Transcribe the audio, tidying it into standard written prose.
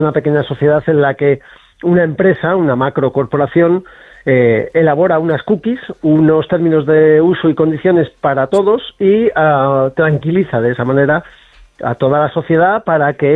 una pequeña sociedad en la que una empresa, una macrocorporación, elabora unas cookies, unos términos de uso y condiciones para todos y tranquiliza de esa manera a toda la sociedad para que